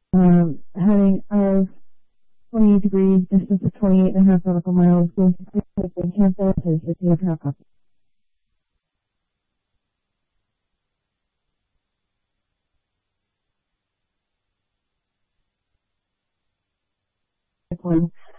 Heading of 28 degrees, distance of 28.5 nautical miles, wind 6 cancel to 15.5 knots. One.